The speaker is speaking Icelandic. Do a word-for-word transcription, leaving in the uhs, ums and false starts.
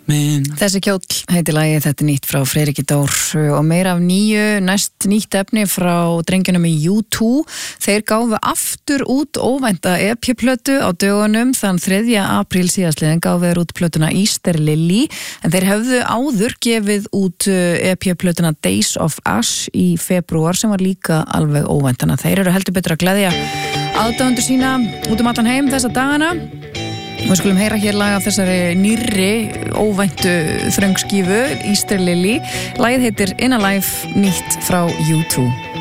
minn. Þessi kjóll heitir lagið, þetta er nýtt frá Friðriki Dór og meira af nýju, næst nýtt efni frá drengjunum í U two. Þeir gáfu aftur út óvænta E P-plötu á dögunum, þann þriðja apríl síðastliðin gáfu þeir út plötuna Easter Lily, en þeir höfðu áður gefið út E P-plötuna Days of Ash í febrúar sem var líka alveg óvæntana. Þeir eru heldur betur að gleðja aðdáendur sína út um allan heim þessa dagana. Og við skulum heyra hér lag af þessari nýrri, óvæntu þröngskífu, Easter Lily. Lagið heitir In Alive, nýtt frá U two.